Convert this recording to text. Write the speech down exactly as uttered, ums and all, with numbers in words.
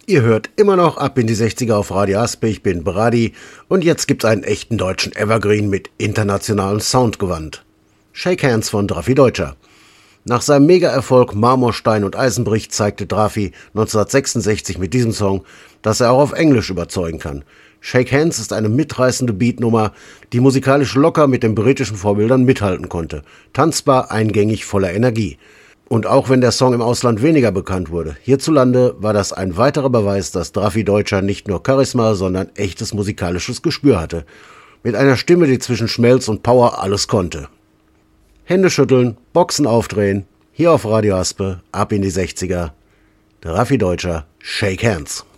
Ihr hört immer noch Ab in die sechziger auf Radio Aspe, ich bin Brady und jetzt gibt's einen echten deutschen Evergreen mit internationalem Soundgewand. Shake Hands von Drafi Deutscher. Nach seinem Mega-Erfolg Marmor, Stein und Eisenbrich zeigte Drafi neunzehnhundertsechsundsechzig mit diesem Song, dass er auch auf Englisch überzeugen kann. Shake Hands ist eine mitreißende Beatnummer, die musikalisch locker mit den britischen Vorbildern mithalten konnte. Tanzbar, eingängig, voller Energie. Und auch wenn der Song im Ausland weniger bekannt wurde, hierzulande war das ein weiterer Beweis, dass Drafi Deutscher nicht nur Charisma, sondern echtes musikalisches Gespür hatte. Mit einer Stimme, die zwischen Schmelz und Power alles konnte. Hände schütteln, Boxen aufdrehen, hier auf Radio Aspe, Ab in die sechziger. Drafi Deutscher, Shake Hands.